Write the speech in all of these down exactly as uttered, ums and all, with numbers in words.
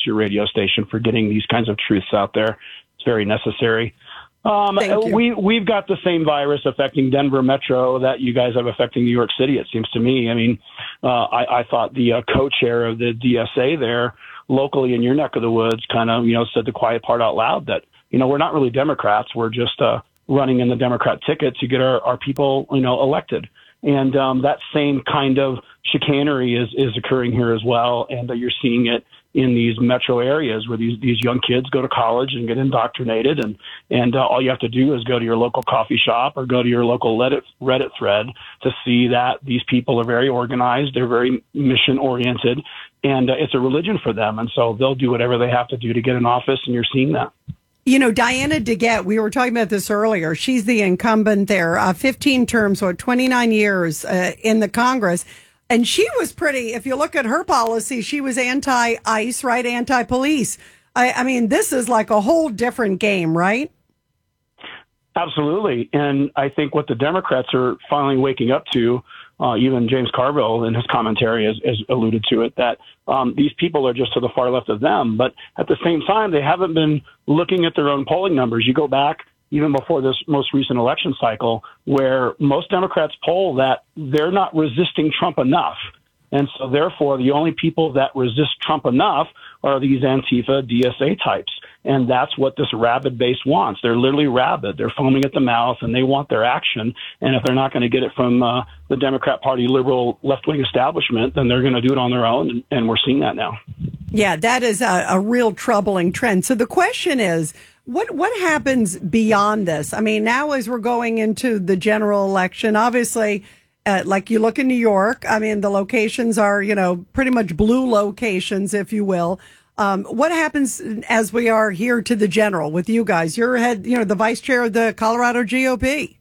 your radio station for getting these kinds of truths out there. It's very necessary. Um, we, we've got the same virus affecting Denver Metro that you guys have affecting New York City, it seems to me. I mean, uh, I, I thought the uh, co-chair of the D S A there locally in your neck of the woods kind of, you know, said the quiet part out loud that, you know, we're not really Democrats. We're just uh, running in the Democrat ticket to get our, our people, you know, elected. And um, that same kind of chicanery is, is occurring here as well. And uh, you're seeing it in these metro areas where these, these young kids go to college and get indoctrinated. And, and uh, all you have to do is go to your local coffee shop or go to your local Reddit, Reddit thread to see that these people are very organized. They're very mission oriented, and uh, it's a religion for them. And so they'll do whatever they have to do to get in office. And you're seeing that. You know, Diana DeGette, we were talking about this earlier. She's the incumbent there, uh, fifteen terms, or twenty-nine years uh, in the Congress. And she was pretty, if you look at her policy, she was anti-ICE, right? Anti-police. I, I mean, this is like a whole different game, right? Absolutely. And I think what the Democrats are finally waking up to, uh, even James Carville in his commentary has, has alluded to it, that um, these people are just to the far left of them. But at the same time, they haven't been looking at their own polling numbers. You go back even before this most recent election cycle, where most Democrats poll that they're not resisting Trump enough. And so therefore, the only people that resist Trump enough are these Antifa D S A types. And that's what this rabid base wants. They're literally rabid. They're foaming at the mouth, and they want their action. And if they're not going to get it from uh, the Democrat Party liberal left-wing establishment, then they're going to do it on their own. And, and we're seeing that now. Yeah, that is a, a real troubling trend. So the question is, What what happens beyond this? I mean, now as we're going into the general election, obviously, uh, like you look in New York, I mean, the locations are, you know, pretty much blue locations, if you will. Um, what happens as we are here to the general with you guys? You're head, you know, the vice chair of the Colorado G O P.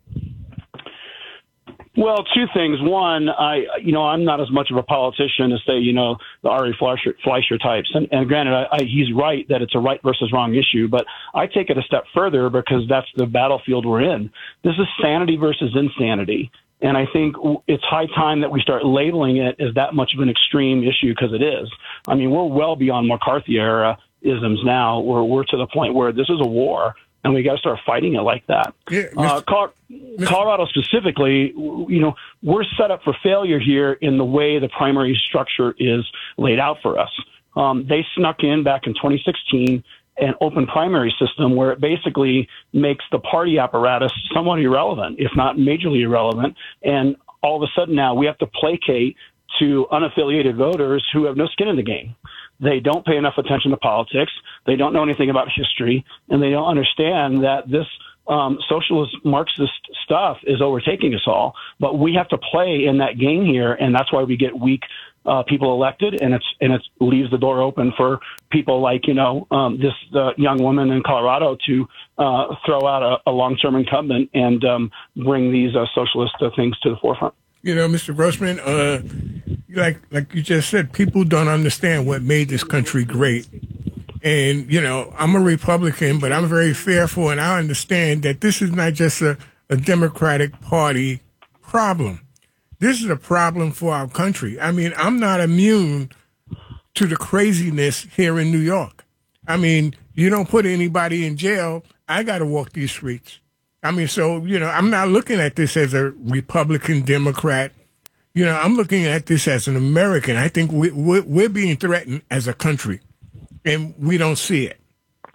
Well, two things. One, I, you know, I'm not as much of a politician as, say, you know, the Ari Fleischer, Fleischer types. And, and granted, I, I, he's right that it's a right versus wrong issue, but I take it a step further because that's the battlefield we're in. This is sanity versus insanity. And I think it's high time that we start labeling it as that much of an extreme issue, because it is. I mean, we're well beyond McCarthy era isms now. We're, we're to the point where this is a war. And we got to start fighting it like that. Yeah, uh, Col- Colorado specifically, you know, we're set up for failure here in the way the primary structure is laid out for us. Um, they snuck in back in twenty sixteen an open primary system where it basically makes the party apparatus somewhat irrelevant, if not majorly irrelevant. And all of a sudden now we have to placate to unaffiliated voters who have no skin in the game. They don't pay enough attention to politics. They don't know anything about history, and they don't understand that this um, socialist Marxist stuff is overtaking us all. But we have to play in that game here, and that's why we get weak uh, people elected, and it's and it leaves the door open for people like you know um, this uh, young woman in Colorado to uh, throw out a, a long-term incumbent and um, bring these uh, socialist uh, things to the forefront. You know, Mister Grossman, uh, like like you just said, people don't understand what made this country great. And, you know, I'm a Republican, but I'm very fearful, and I understand that this is not just a, a Democratic Party problem. This is a problem for our country. I mean, I'm not immune to the craziness here in New York. I mean, you don't put anybody in jail, I got to walk these streets. I mean, so, you know, I'm not looking at this as a Republican, Democrat. You know, I'm looking at this as an American. I think we, we're, we're being threatened as a country, and we don't see it.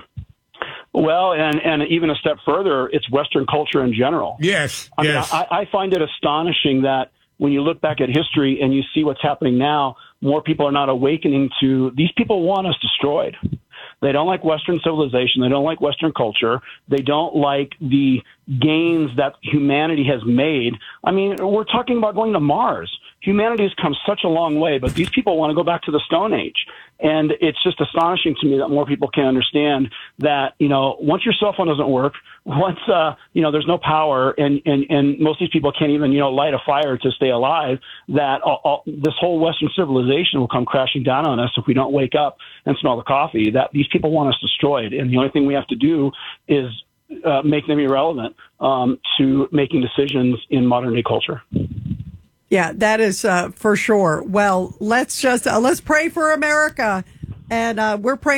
Well, and, and even a step further, it's Western culture in general. Yes, I yes. mean, I, I find it astonishing that when you look back at history and you see what's happening now, more people are not awakening to these people want us destroyed. They don't like Western civilization. They don't like Western culture. They don't like the gains that humanity has made. I mean, we're talking about going to Mars. Humanity has come such a long way, but these people want to go back to the Stone Age. And it's just astonishing to me that more people can understand that, you know, once your cell phone doesn't work, once, uh, you know, there's no power and, and, and most of these people can't even, you know, light a fire to stay alive, that all, all, this whole Western civilization will come crashing down on us if we don't wake up and smell the coffee, that these people want us destroyed. And the only thing we have to do is uh, make them irrelevant um, to making decisions in modern day culture. Yeah, that is uh, for sure. Well, let's just uh, let's pray for America, and uh, we're praying.